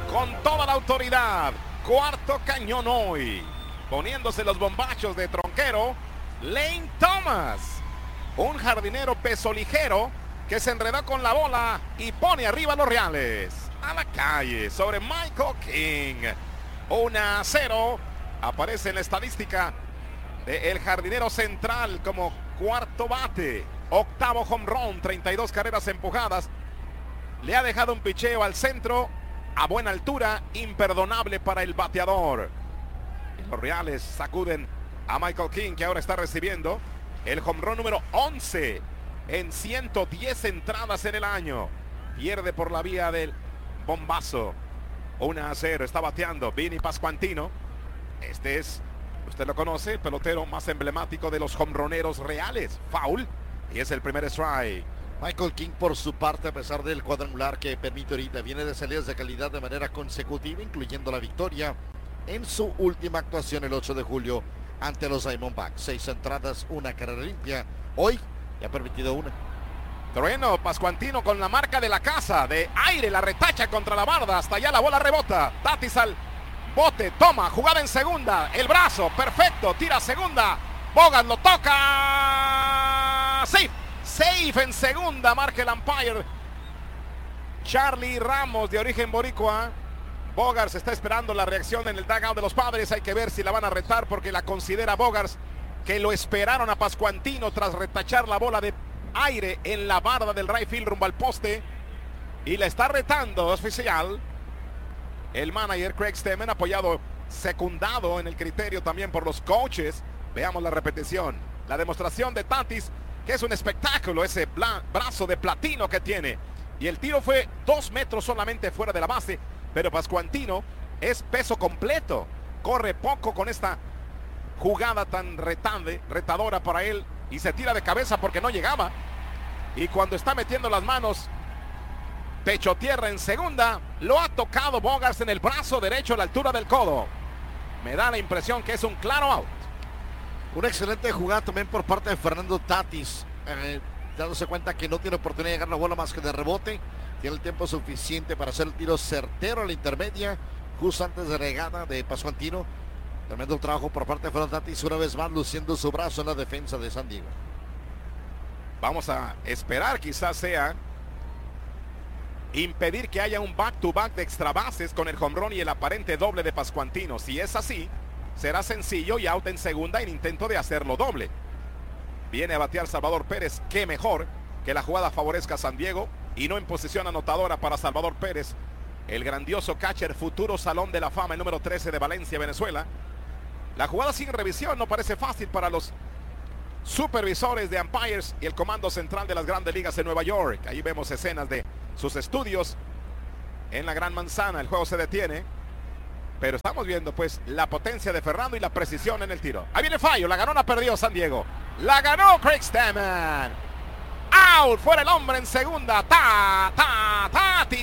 con toda la autoridad. Cuarto cañón hoy. Poniéndose los bombachos de tronquero. Lane Thomas. Un jardinero peso ligero que se enredó con la bola y pone arriba a los Reales. A la calle sobre Michael King. 1-0. Aparece en la estadística del jardinero central como cuarto bate. Octavo home run, 32 carreras empujadas. Le ha dejado un picheo al centro a buena altura, imperdonable para el bateador. Y los Reales sacuden a Michael King, que ahora está recibiendo el home run número 11 en 110 entradas en el año. Pierde por la vía del bombazo. 1-0, está bateando Vinny Pascuantino. Este es, usted lo conoce, el pelotero más emblemático de los hombroneros reales. Foul, y es el primer strike. Michael King, por su parte, a pesar del cuadrangular que permite ahorita, viene de salidas de calidad de manera consecutiva, incluyendo la victoria en su última actuación el 8 de julio ante los Diamondbacks. 6 entradas, una carrera limpia. Hoy ya ha permitido una. Trueno, Pascuantino con la marca de la casa, de aire, la retacha contra la barda, hasta allá la bola rebota. Tatis al bote, toma, jugada en segunda, el brazo, perfecto, tira a segunda. Bogart lo toca. Safe. Safe en segunda, marca el umpire Charlie Ramos, de origen boricua. Bogart está esperando la reacción en el dugout de los Padres. Hay que ver si la van a retar, porque la considera Bogart, que lo esperaron a Pascuantino tras retachar la bola de aire en la barda del right field rumbo al poste, y la está retando oficial el manager Craig Stemmen, apoyado, secundado en el criterio también por los coaches. Veamos la repetición, la demostración de Tatis, que es un espectáculo, ese brazo de platino que tiene, y el tiro fue 2 metros solamente fuera de la base, pero Pascuantino es peso completo, corre poco con esta jugada tan retadora para él, y se tira de cabeza porque no llegaba, y cuando está metiendo las manos pecho tierra en segunda, lo ha tocado Bogart en el brazo derecho a la altura del codo. Me da la impresión que es un claro out. Una excelente jugada también por parte de Fernando Tatis, dándose cuenta que no tiene oportunidad de llegar la bola más que de rebote. Tiene el tiempo suficiente para hacer el tiro certero a la intermedia, justo antes de la regada de Pascuantino. Tremendo trabajo por parte de Fernando Tatis, una vez más luciendo su brazo en la defensa de San Diego. Vamos a esperar, quizás sea impedir que haya un back-to-back de extra bases con el home run y el aparente doble de Pascuantino. Si es así, será sencillo y out en segunda en intento de hacerlo doble. Viene a batear Salvador Pérez, qué mejor que la jugada favorezca a San Diego y no en posición anotadora para Salvador Pérez, el grandioso catcher, futuro Salón de la Fama, el número 13 de Valencia, Venezuela. La jugada sin revisión no parece fácil para los supervisores de umpires y el comando central de las grandes ligas en Nueva York. Ahí vemos escenas de sus estudios en la Gran Manzana. El juego se detiene, pero estamos viendo pues la potencia de Fernando y la precisión en el tiro. Ahí viene fallo, la ganó, la perdió San Diego. La ganó Craig Stemmen. Out, fuera el hombre en segunda. Tatis,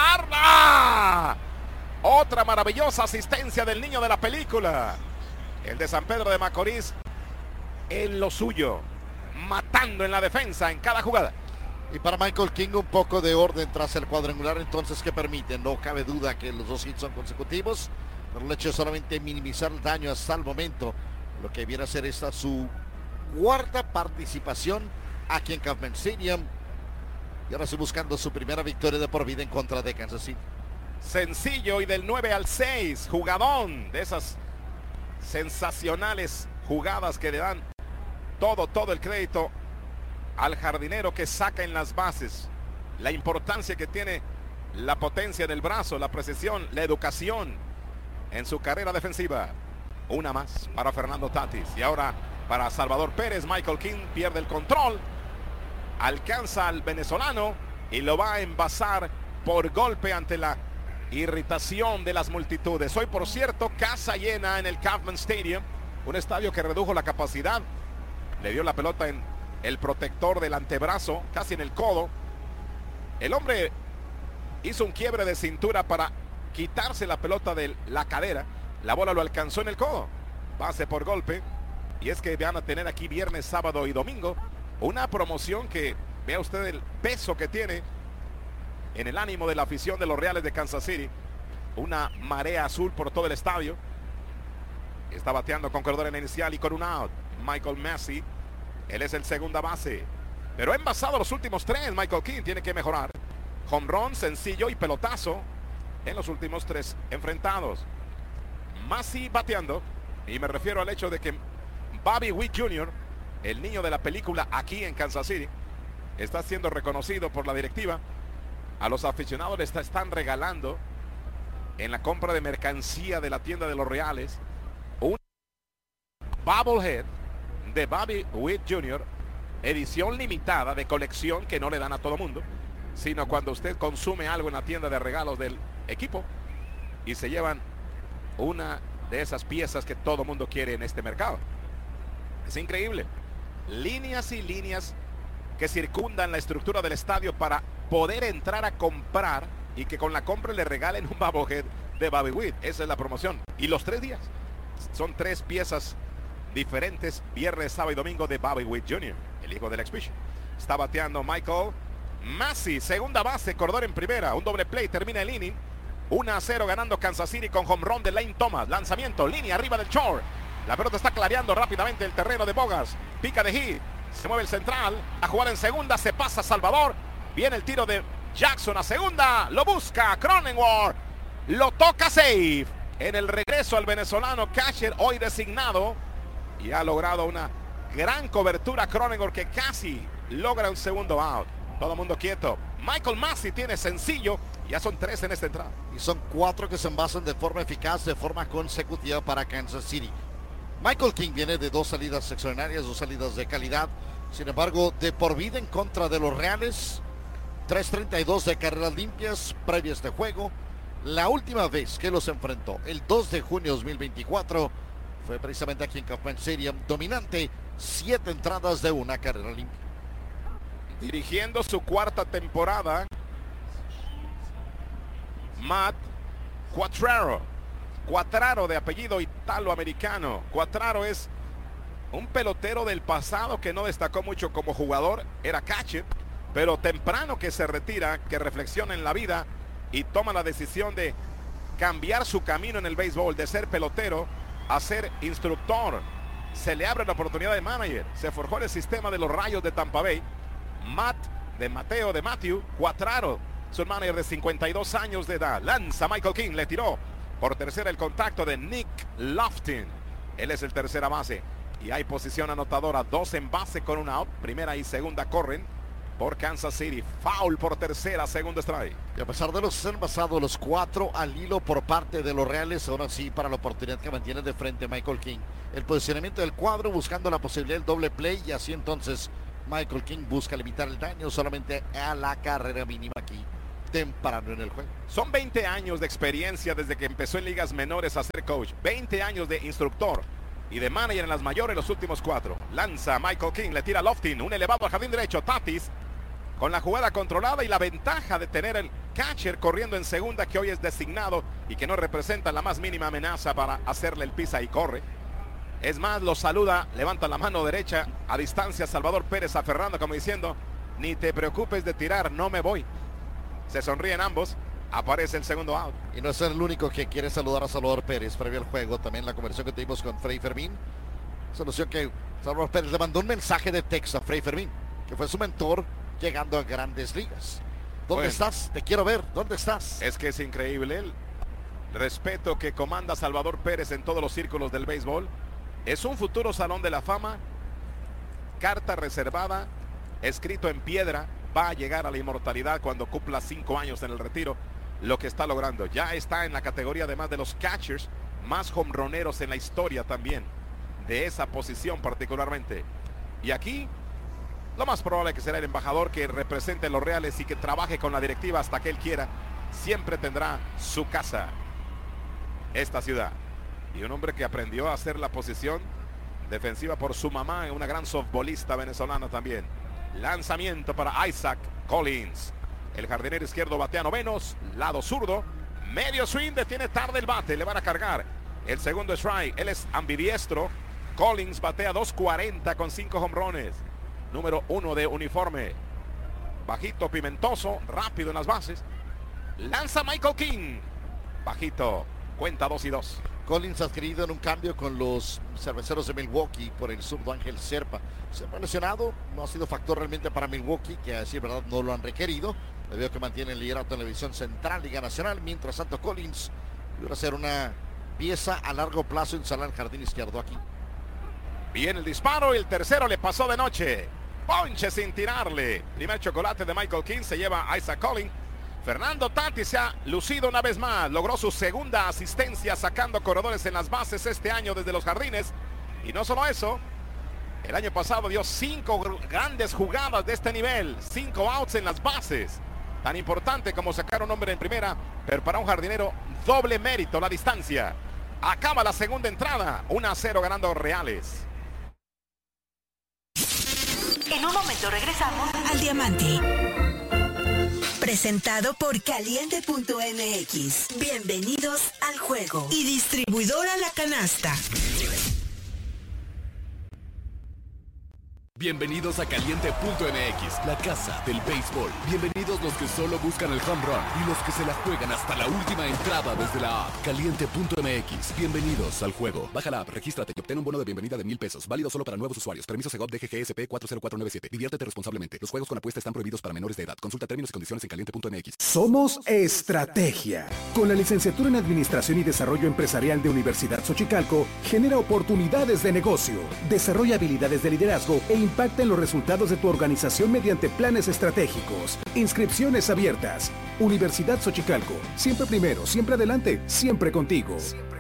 Otra maravillosa asistencia del niño de la película. El de San Pedro de Macorís en lo suyo, matando en la defensa en cada jugada. Y para Michael King un poco de orden tras el cuadrangular entonces que permite. No cabe duda que los 2 hits son consecutivos, pero el hecho de solamente minimizar el daño hasta el momento, lo que viene a ser esta su cuarta participación aquí en Kauffman Stadium, y ahora estoy buscando su primera victoria de por vida en contra de Kansas City. Sencillo, y del 9 al 6, jugadón, de esas sensacionales jugadas que le dan todo el crédito al jardinero que saca en las bases. La importancia que tiene la potencia del brazo, la precisión, la educación en su carrera defensiva. Una más para Fernando Tatis, y ahora para Salvador Pérez. Michael King pierde el control, alcanza al venezolano y lo va a envasar por golpe ante la irritación de las multitudes. Hoy, por cierto, casa llena en el Kauffman Stadium, un estadio que redujo la capacidad, le dio la pelota en el protector del antebrazo, casi en el codo. El hombre hizo un quiebre de cintura para quitarse la pelota de la cadera. La bola lo alcanzó en el codo. Base por golpe. Y es que van a tener aquí viernes, sábado y domingo una promoción que, vea usted el peso que tiene en el ánimo de la afición de los Reales de Kansas City. una marea azul por todo el estadio. Está bateando con corredor en la inicial y con un out. Michael Massey, él es el segunda base. Pero ha envasado los últimos 3. Michael King tiene que mejorar. Home run, sencillo y pelotazo en los últimos 3 enfrentados. Massey bateando. Y me refiero al hecho de que Bobby Witt Jr., el niño de la película aquí en Kansas City, está siendo reconocido por la directiva. A los aficionados les están regalando en la compra de mercancía de la tienda de los Reales un bobblehead de Bobby Witt Jr., edición limitada de colección que no le dan a todo mundo, sino cuando usted consume algo en la tienda de regalos del equipo y se llevan una de esas piezas que todo mundo quiere en este mercado. Es increíble. Líneas y líneas que circundan la estructura del estadio para poder entrar a comprar y que con la compra le regalen un bobblehead de Bobby Witt. Esa es la promoción. Y los 3 días son 3 piezas diferentes, viernes, sábado y domingo, de Bobby Witt Jr., el hijo del ex-pitcher. Está bateando Michael Massey, segunda base, corredor en primera, un doble play, termina el inning. 1-0 ganando Kansas City con home run de Lane Thomas. Lanzamiento, línea arriba del short. La pelota está clareando rápidamente el terreno de Bogas. Pica de hit, se mueve el central, a jugar en segunda, se pasa Salvador. Viene el tiro de Jackson a segunda, lo busca Cronenworth, lo toca safe. En el regreso al venezolano catcher hoy designado, y ha logrado una gran cobertura Cronenworth, que casi logra un segundo out. Todo el mundo quieto. Michael Massey tiene sencillo, ya son 3 en esta entrada. Y son 4 que se envasan de forma eficaz, de forma consecutiva para Kansas City. Michael King viene de 2 salidas extraordinarias, 2 salidas de calidad. Sin embargo, de por vida en contra de los Reales, 3.32 de carreras limpias previas de juego. La última vez que los enfrentó, el 2 de junio de 2024, fue precisamente aquí en Kauffman Stadium, dominante, 7 entradas de 1 carrera limpia. Dirigiendo su 4ª temporada, Matt Quatraro, de apellido italoamericano. Quatraro es un pelotero del pasado que no destacó mucho como jugador, era catcher, pero temprano que se retira, que reflexiona en la vida y toma la decisión de cambiar su camino en el béisbol, de ser pelotero a ser instructor. Se le abre la oportunidad de manager, se forjó en el sistema de los Rayos de Tampa Bay. Matthew Quatraro, su manager de 52 años de edad. Lanza Michael King, le tiró por tercera el contacto de Nick Loftin. Él es el tercera base y hay posición anotadora, 2 en base con un out. Primera y segunda corren por Kansas City. Foul por tercera, segundo strike. Y a pesar de los ser basados los 4 al hilo por parte de los Reales, ahora sí para la oportunidad que mantiene de frente Michael King. El posicionamiento del cuadro buscando la posibilidad del doble play, y así entonces Michael King busca limitar el daño solamente a la carrera mínima aquí temprano en el juego. Son 20 años de experiencia desde que empezó en ligas menores a ser coach. 20 años de instructor y de manager en las mayores, los últimos 4. Lanza Michael King, le tira Loftin, un elevado al jardín derecho. Tatis con la jugada controlada y la ventaja de tener el catcher corriendo en segunda, que hoy es designado y que no representa la más mínima amenaza para hacerle el pisa y corre. Es más, lo saluda, levanta la mano derecha a distancia Salvador Pérez a Fernando, como diciendo: ni te preocupes de tirar, no me voy. Se sonríen ambos, aparece el segundo out. Y no es el único que quiere saludar a Salvador Pérez previo al juego. También la conversación que tuvimos con Freddy Fermín, solución que Salvador Pérez le mandó un mensaje de texto a Freddy Fermín, que fue su mentor llegando a Grandes Ligas. ¿Dónde estás? Te quiero ver. ¿Dónde estás? Es que es increíble el respeto que comanda Salvador Pérez en todos los círculos del béisbol. Es un futuro Salón de la Fama, carta reservada, escrito en piedra. Va a llegar a la inmortalidad cuando cumpla 5 años en el retiro. Lo que está logrando, ya está en la categoría, además de los catchers más hombroneros en la historia también, de esa posición particularmente. Y aquí lo más probable que será el embajador que represente a los Reales y que trabaje con la directiva hasta que él quiera. Siempre tendrá su casa esta ciudad. Y un hombre que aprendió a hacer la posición defensiva por su mamá, una gran softbolista venezolana también. Lanzamiento para Isaac Collins. El jardinero izquierdo batea novenos, lado zurdo. Medio swing, detiene tarde el bate, le van a cargar el segundo strike. Él es ambidiestro. Collins batea 2.40 con 5 jonrones. Número 1 de uniforme. Bajito, pimentoso, rápido en las bases. Lanza Michael King. bajito, cuenta 2-2. Collins adquirido en un cambio con los Cerveceros de Milwaukee por el zurdo Ángel Serpa. Se ha lesionado, no ha sido factor realmente para Milwaukee, que a decir verdad no lo han requerido. Le veo que mantiene el liderato en la división central, Liga Nacional, mientras tanto Collins iba a ser una pieza a largo plazo instalar el jardín izquierdo aquí. Bien el disparo y el tercero le pasó de noche. Ponche sin tirarle. Primer chocolate de Michael King se lleva a Isaac Collins. Fernando Tatis se ha lucido una vez más. Logró su segunda asistencia sacando corredores en las bases este año desde los jardines. Y no solo eso, el año pasado dio 5 grandes jugadas de este nivel. 5 outs en las bases. Tan importante como sacar un hombre en primera, pero para un jardinero doble mérito la distancia. Acaba la segunda entrada, 1-0 ganando Reales. En un momento regresamos al Diamante. Presentado por Caliente.mx. Bienvenidos al juego. Y distribuidora La Canasta. Bienvenidos a Caliente.mx, la casa del béisbol. Bienvenidos los que solo buscan el home run y los que se la juegan hasta la última entrada desde la app. Caliente.mx, bienvenidos al juego. Baja la app, regístrate y obtén un bono de bienvenida de $1,000. Válido solo para nuevos usuarios. Permiso Segov DGGSP 40497. Diviértete responsablemente. Los juegos con apuesta están prohibidos para menores de edad. Consulta términos y condiciones en Caliente.mx. Somos Estrategia. Con la licenciatura en Administración y Desarrollo Empresarial de Universidad Xochicalco, genera oportunidades de negocio, desarrolla habilidades de liderazgo e impacta en los resultados de tu organización mediante planes estratégicos. Inscripciones abiertas. Universidad Xochicalco. Siempre primero, siempre adelante, siempre contigo.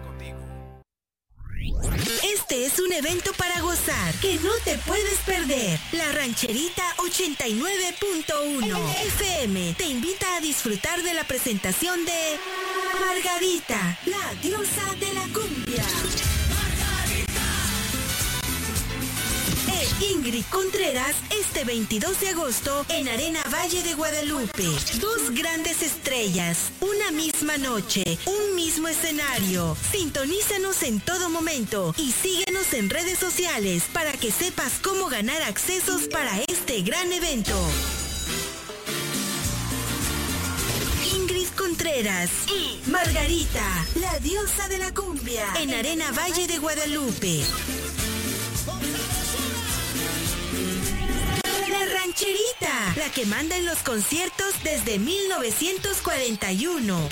Este es un evento para gozar que no te puedes perder. La Rancherita 89.1 FM te invita a disfrutar de la presentación de Margarita, la diosa de la cumbia. Ingrid Contreras este 22 de agosto en Arena Valle de Guadalupe. 2 grandes estrellas, una misma noche, un mismo escenario. Sintonízanos en todo momento y síguenos en redes sociales para que sepas cómo ganar accesos para este gran evento. Ingrid Contreras y Margarita, la diosa de la cumbia, en Arena Valle de Guadalupe. La Rancherita, la que manda en los conciertos desde 1941.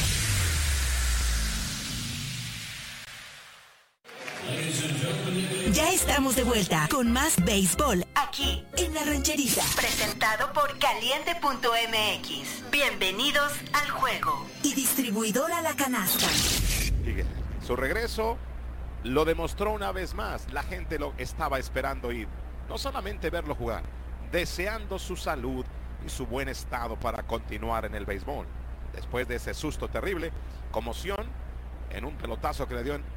Ya estamos de vuelta con más béisbol aquí en La Rancherita. Presentado por Caliente.mx. Bienvenidos al juego. Y distribuidora La Canasta. Su regreso lo demostró una vez más. La gente lo estaba esperando ir. No solamente verlo jugar, deseando su salud y su buen estado para continuar en el béisbol. Después de ese susto terrible, conmoción en un pelotazo que le dio en